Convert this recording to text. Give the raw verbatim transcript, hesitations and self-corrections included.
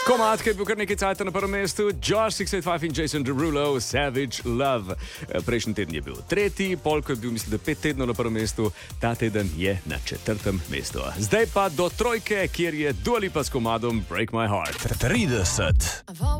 Komad, ki je bil kar nekaj cajta na prvem mestu, Josh šest osem pet in Jason Derulo, Savage Love. Prejšnji teden je bil tretji, Polko je bil, mislim, da pet tednov na prvem mestu, ta teden je na četrtem mestu. Zdaj pa do trojke, kjer je Dua Lipa s komadom Break My Heart. trideset.